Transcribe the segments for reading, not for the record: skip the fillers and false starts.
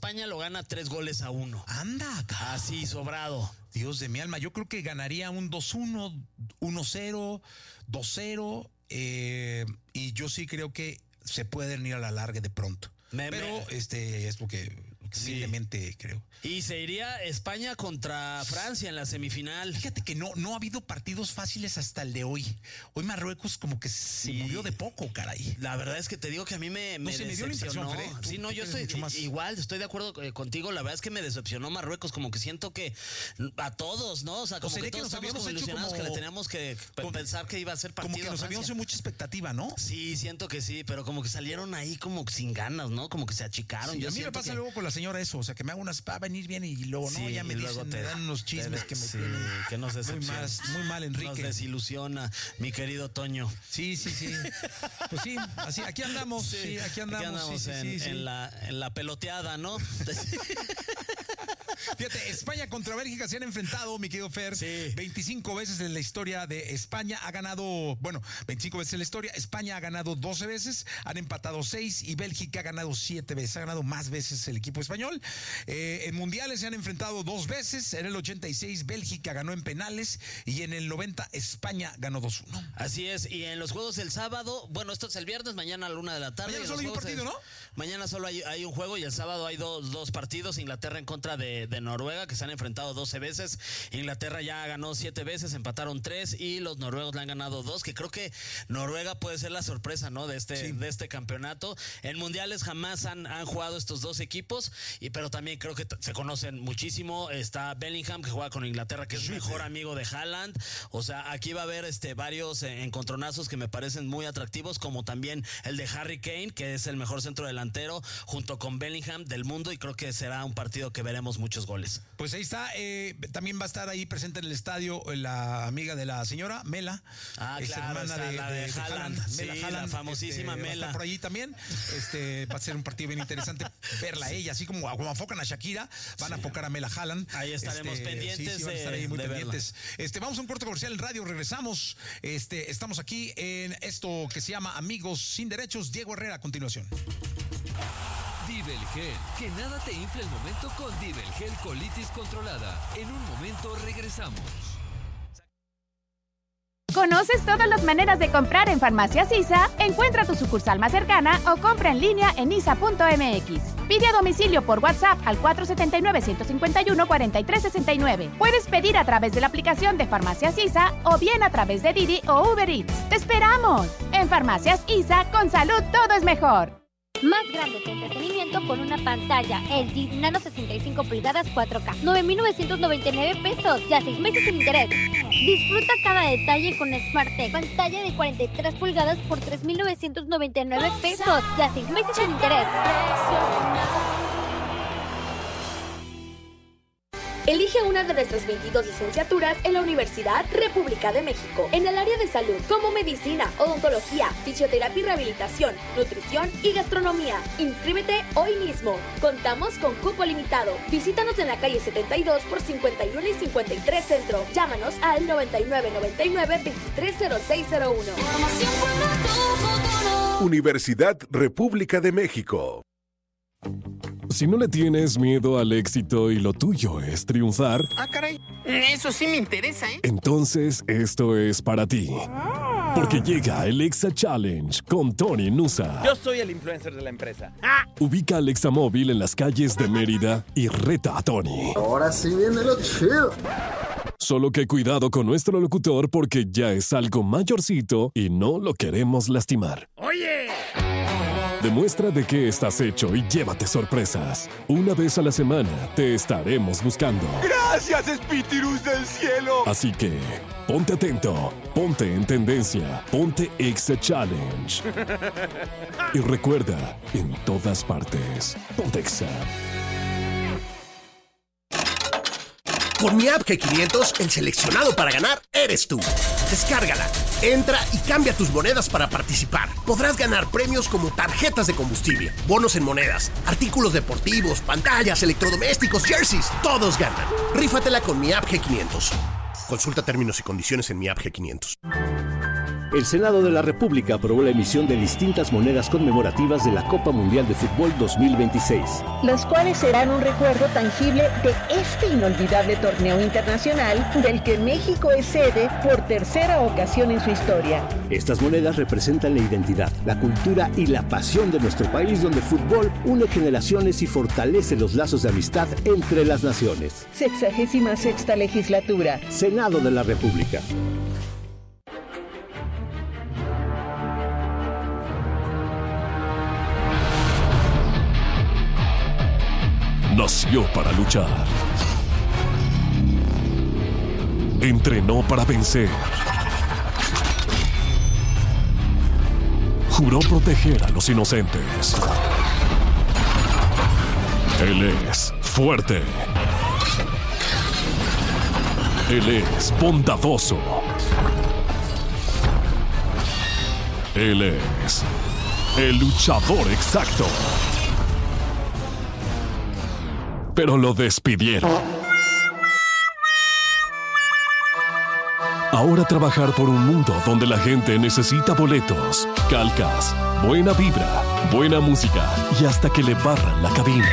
España lo gana 3-1. Anda, acá. Así, sobrado. Dios de mi alma, yo creo que ganaría un 2-1, 1-0, 2-0, y yo sí creo que se pueden ir a la larga de pronto. Pero es lo que simplemente creo. Y se iría España contra Francia en la semifinal. Fíjate que no ha habido partidos fáciles hasta el de hoy. Hoy Marruecos como que se movió de poco, caray. La verdad es que te digo que a mí me dio la impresión, Fred. Sí, no, yo estoy igual, estoy de acuerdo contigo. La verdad es que me decepcionó Marruecos, como que siento que a todos, ¿no? O sea, como que todos estamos como ilusionados que le teníamos que pensar que iba a ser partido. Como que nos habíamos hecho mucha expectativa, ¿no? Sí, siento que sí, pero como que salieron ahí como sin ganas, ¿no? Como que se achicaron. Sí, a mí me pasa luego con la señora eso, o sea, que me hago unas va a venir bien y luego no, ya me dicen, me dan unos chismes que me tienen que nos decepciona. Muy mal, Enrique. Nos desilusiona, mi querido Toño. Sí. Pues sí, así, aquí andamos, aquí andamos. En la peloteada, ¿no? Fíjate, España contra Bélgica se han enfrentado, mi querido Fer, 25 veces en la historia de España. Ha ganado, 25 veces en la historia. España ha ganado 12 veces, han empatado 6 y Bélgica ha ganado 7 veces. Ha ganado más veces el equipo español. En mundiales se han enfrentado 2 veces. En el 86 Bélgica ganó en penales y en el 90 España ganó 2-1. Así es, y en los juegos del sábado, esto es el viernes, mañana a la 1 de la tarde. Mañana solo hay un partido, ¿no? Mañana solo hay un juego y el sábado hay dos partidos. Inglaterra en contra de Noruega, que se han enfrentado 12 veces. Inglaterra ya ganó 7 veces, empataron 3 y los noruegos le han ganado 2, que creo que Noruega puede ser la sorpresa, ¿no? De este campeonato. En mundiales jamás han jugado estos dos equipos, pero también creo que se conocen muchísimo. Está Bellingham, que juega con Inglaterra, que es mejor amigo de Haaland. O sea, aquí va a haber varios encontronazos que me parecen muy atractivos, como también el de Harry Kane, que es el mejor centro delantero, junto con Bellingham del mundo, y creo que será un partido que veremos muchos goles. Pues ahí está, también va a estar ahí presente en el estadio la amiga de la señora, Mela. Es claro, hermana de Haaland. Mela sí, Haaland, la famosísima Mela. Va a estar por allí también. Va a ser un partido bien interesante verla a ella, así como enfocan a Shakira, van a enfocar a Mela Haaland. Ahí estaremos pendientes. Sí, van a estar ahí muy pendientes. Vamos a un corte comercial en radio, regresamos. Estamos aquí en esto que se llama Amigos Sin Derechos. Diego Herrera a continuación. Divelgel, que nada te infle el momento con Divelgel Colitis Controlada. En un momento regresamos. ¿Conoces todas las maneras de comprar en Farmacias ISA? Encuentra tu sucursal más cercana o compra en línea en isa.mx. Pide a domicilio por WhatsApp al 479-151-4369. Puedes pedir a través de la aplicación de Farmacias ISA o bien a través de Didi o Uber Eats. ¡Te esperamos! En Farmacias ISA, con salud todo es mejor. Más grande que entretenimiento con una pantalla LG Nano 65 pulgadas 4K. 9,999 pesos, ya 6 meses sin interés. Disfruta cada detalle con SmartTech. Pantalla de 43 pulgadas por 3,999 pesos, ya 6 meses sin interés. Elige una de nuestras 22 licenciaturas en la Universidad República de México, en el área de salud, como medicina, odontología, fisioterapia y rehabilitación, nutrición y gastronomía. Inscríbete hoy mismo. Contamos con cupo limitado. Visítanos en la calle 72 por 51 y 53 Centro. Llámanos al 9999-230601. Universidad República de México. Si no le tienes miedo al éxito y lo tuyo es triunfar... Ah, caray, eso sí me interesa, ¿eh? Entonces esto es para ti. Porque llega el Exa Challenge con Tony Nusa. Yo soy el influencer de la empresa. Ubica al Examóvil en las calles de Mérida y reta a Tony. Ahora sí viene lo chido. Solo que cuidado con nuestro locutor porque ya es algo mayorcito y no lo queremos lastimar. ¡Oye! Demuestra de qué estás hecho y llévate sorpresas. Una vez a la semana te estaremos buscando. ¡Gracias, Espíritus del cielo! Así que, ponte atento, ponte en tendencia, ponte Exa Challenge. Y recuerda, en todas partes, ponte Exa. Con mi app G500, el seleccionado para ganar eres tú. Descárgala, entra y cambia tus monedas para participar. Podrás ganar premios como tarjetas de combustible, bonos en monedas, artículos deportivos, pantallas, electrodomésticos, jerseys. Todos ganan. Rífatela con mi app G500. Consulta términos y condiciones en mi app G500. El Senado de la República aprobó la emisión de distintas monedas conmemorativas de la Copa Mundial de Fútbol 2026. Las cuales serán un recuerdo tangible de este inolvidable torneo internacional del que México es sede por tercera ocasión en su historia. Estas monedas representan la identidad, la cultura y la pasión de nuestro país, donde el fútbol une generaciones y fortalece los lazos de amistad entre las naciones. 66ª legislatura. Senado de la República. Nació para luchar. Entrenó para vencer. Juró proteger a los inocentes. Él es fuerte. Él es bondadoso. Él es el luchador exacto. Pero lo despidieron. Ahora trabajar por un mundo donde la gente necesita boletos, calcas, buena vibra, buena música y hasta que le barran la cabina.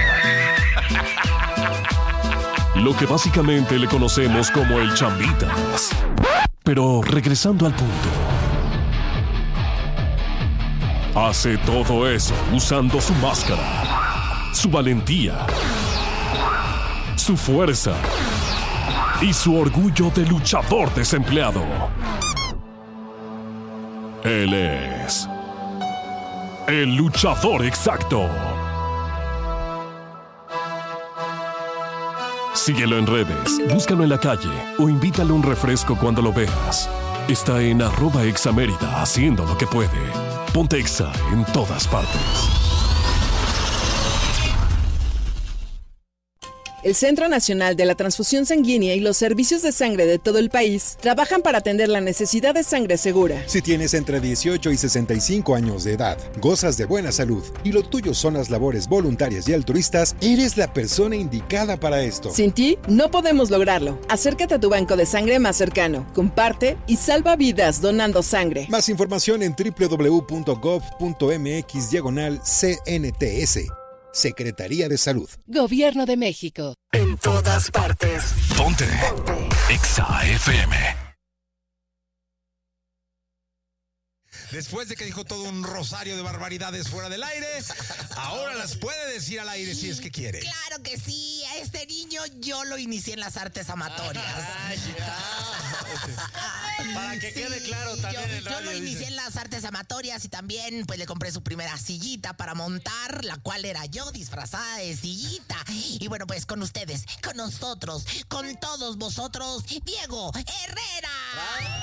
Lo que básicamente le conocemos como el chambitas. Pero regresando al punto. Hace todo eso usando su máscara, su valentía, su fuerza y su orgullo de luchador desempleado. Él es el luchador exacto. Síguelo en redes, búscalo en la calle o invítale un refresco cuando lo veas. Está en @examérida haciendo lo que puede. Ponte Exa en todas partes. El Centro Nacional de la Transfusión Sanguínea y los servicios de sangre de todo el país trabajan para atender la necesidad de sangre segura. Si tienes entre 18 y 65 años de edad, gozas de buena salud y lo tuyo son las labores voluntarias y altruistas, eres la persona indicada para esto. Sin ti, no podemos lograrlo. Acércate a tu banco de sangre más cercano, comparte y salva vidas donando sangre. Más información en www.gov.mx/CNTS. Secretaría de Salud. Gobierno de México. En todas partes. Ponte. Exa FM. Después de que dijo todo un rosario de barbaridades fuera del aire, ahora las puede decir al aire si es que quiere. Claro que sí, a este niño yo lo inicié en las artes amatorias. Para que quede claro también el radio. Yo lo inicié en las artes amatorias y también pues le compré su primera sillita para montar, la cual era yo disfrazada de sillita. Y bueno, pues con ustedes, con nosotros, con todos vosotros, Diego Herrera.